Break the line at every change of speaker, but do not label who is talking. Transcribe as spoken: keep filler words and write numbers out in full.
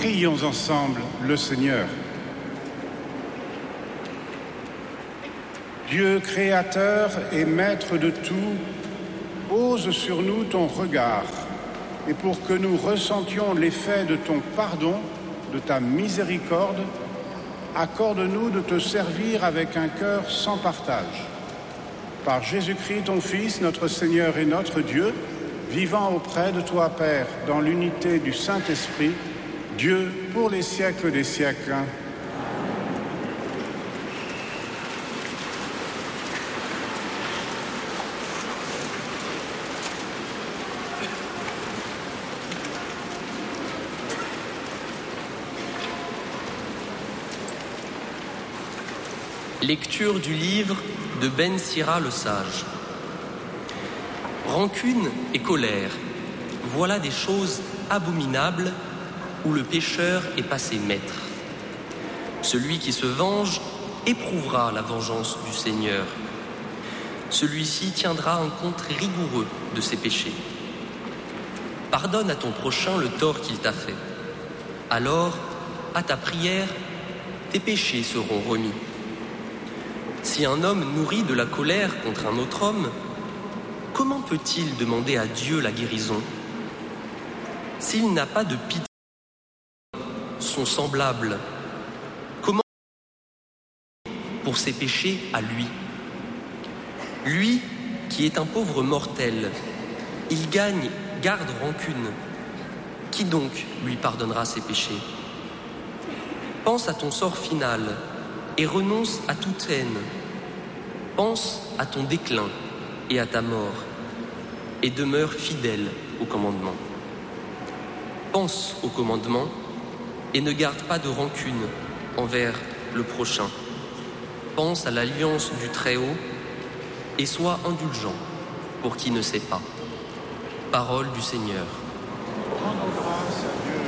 Prions ensemble le Seigneur. Dieu créateur et maître de tout, pose sur nous ton regard, et pour que nous ressentions l'effet de ton pardon, de ta miséricorde, accorde-nous de te servir avec un cœur sans partage. Par Jésus-Christ, ton Fils, notre Seigneur et notre Dieu, vivant auprès de toi, Père, dans l'unité du Saint-Esprit, Dieu pour les siècles des siècles.
Lecture du livre de Ben Sira le Sage. Rancune et colère, voilà des choses abominables où le pécheur est passé maître. Celui qui se venge éprouvera la vengeance du Seigneur. Celui-ci tiendra un compte rigoureux de ses péchés. Pardonne à ton prochain le tort qu'il t'a fait. Alors, à ta prière, tes péchés seront remis. Si un homme nourrit de la colère contre un autre homme, comment peut-il demander à Dieu la guérison? S'il n'a pas de pitié son semblable, comment pour ses péchés à lui? Lui qui est un pauvre mortel, il gagne, garde rancune. Qui donc lui pardonnera ses péchés? Pense à ton sort final et renonce à toute haine. Pense à ton déclin et à ta mort, et demeure fidèle au commandement. Pense au commandement et ne garde pas de rancune envers le prochain. Pense à l'alliance du Très-Haut et sois indulgent pour qui ne sait pas. Parole du Seigneur.
Rendons grâce à Dieu.